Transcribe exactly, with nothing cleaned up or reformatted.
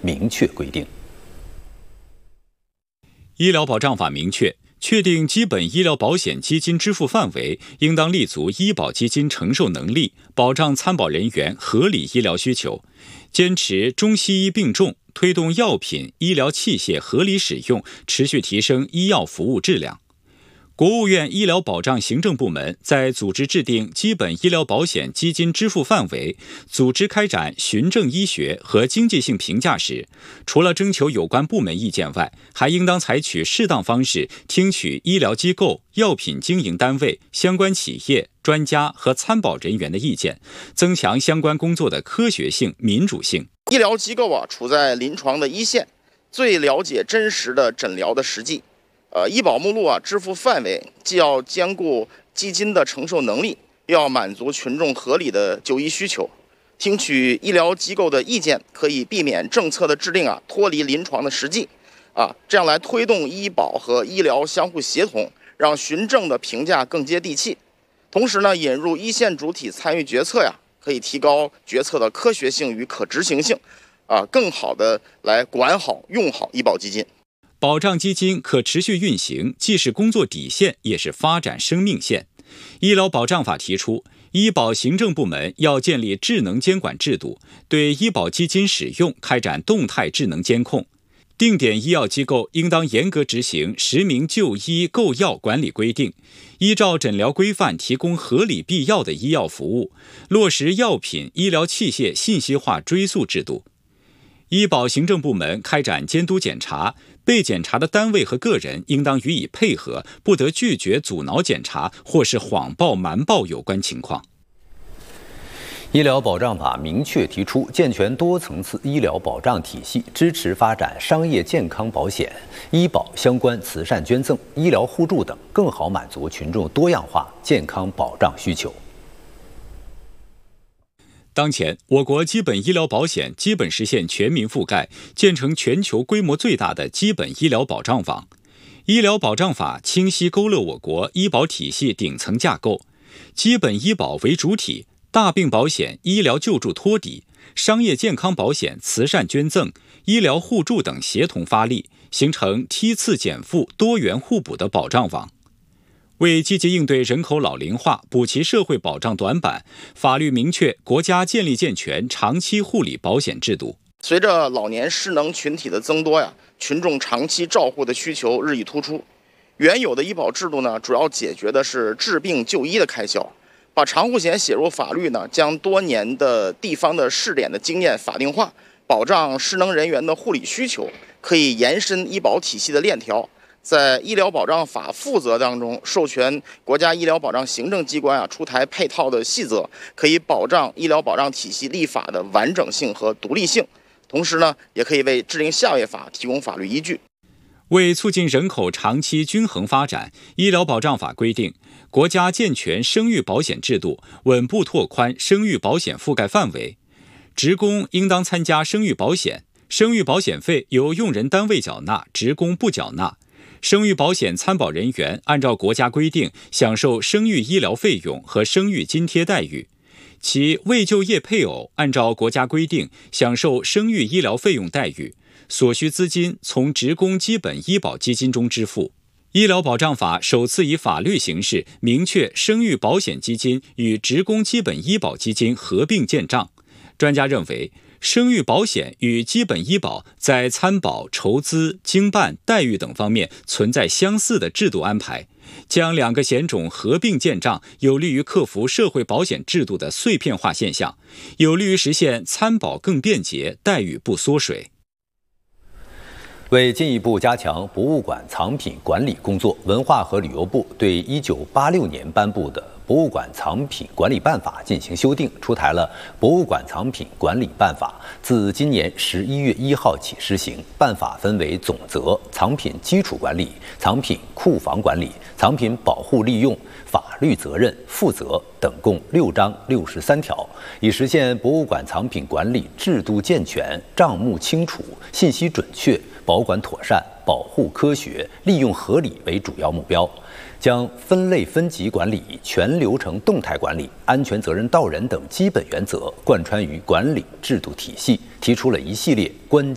明确规定。 医疗保障法明确，确定基本医疗保险基金支付范围，应当立足医保基金承受能力，保障参保人员合理医疗需求，坚持中西医并重，推动药品、医疗器械合理使用，持续提升医药服务质量。国务院医疗保障行政部门在组织制定基本医疗保险基金支付范围、组织开展循证医学和经济性评价时，除了征求有关部门意见外，还应当采取适当方式听取医疗机构、药品经营单位、相关企业、专家和参保人员的意见，增强相关工作的科学性、民主性。 医疗机构啊，处在临床的一线，最了解真实的诊疗的实际。呃，医保目录啊，支付范围既要兼顾基金的承受能力，又要满足群众合理的就医需求。听取医疗机构的意见，可以避免政策的制定啊脱离临床的实际，啊，这样来推动医保和医疗相互协同，让循证的评价更接地气。同时呢，引入一线主体参与决策呀，可以提高决策的科学性与可执行性，啊，更好的来管好用好医保基金。 保障基金可持续运行，既是工作底线，也是发展生命线。医疗保障法提出，医保行政部门要建立智能监管制度，对医保基金使用开展动态智能监控。定点医药机构应当严格执行实名就医购药管理规定，依照诊疗规范提供合理必要的医药服务，落实药品、医疗器械信息化追溯制度。医保行政部门开展监督检查，被检查的单位和个人应当予以配合，不得拒绝阻挠检查或是谎报瞒报有关情况。 医疗保障法明确提出，健全多层次医疗保障体系，支持发展商业健康保险、医保相关慈善捐赠、医疗互助等，更好满足群众多样化健康保障需求。 当前，我国基本医疗保险基本实现全民覆盖，建成全球规模最大的基本医疗保障网。医疗保障法清晰勾勒我国医保体系顶层架构，基本医保为主体，大病保险、医疗救助托底，商业健康保险、慈善捐赠、医疗互助等协同发力，形成梯次减负、多元互补的保障网。为积极应对人口老龄化、补齐社会保障短板，法律明确国家建立健全长期护理保险制度。 随着老年失能群体的增多呀，群众长期照护的需求日益突出。原有的医保制度呢，主要解决的是治病就医的开销。把长护险写入法律呢，将多年的地方的试点的经验法定化，保障失能人员的护理需求，可以延伸医保体系的链条。在医疗保障法负责当中，授权国家医疗保障行政机关啊出台配套的细则，可以保障医疗保障体系立法的完整性和独立性。同时呢，也可以为制定下位法提供法律依据。 为促进人口长期均衡发展，医疗保障法规定，国家健全生育保险制度，稳步拓宽生育保险覆盖范围。职工应当参加生育保险，生育保险费由用人单位缴纳，职工不缴纳。生育保险参保人员按照国家规定享受生育医疗费用和生育津贴待遇，其未就业配偶按照国家规定享受生育医疗费用待遇，所需资金从职工基本医保基金中支付。医疗保障法首次以法律形式明确生育保险基金与职工基本医保基金合并建账。专家认为，生育保险与基本医保在参保、筹资、经办、待遇等方面存在相似的制度安排，将两个险种合并建账，有利于克服社会保险制度的碎片化现象，有利于实现参保更便捷、待遇不缩水。 为进一步加强博物馆藏品管理工作，文化和旅游部对一九八六年颁布的博物馆藏品管理办法进行修订，出台了博物馆藏品管理办法，自今年十一月一号起施行。办法分为总则、藏品基础管理、藏品库房管理、藏品保护利用、法律责任、负责等共六章六十三条，以实现博物馆藏品管理制度健全、账目清楚、信息准确、保管妥善、保护科学、利用合理为主要目标，将分类分级管理、全流程动态管理、安全责任到人等基本原则贯穿于管理制度体系，提出了一系列关键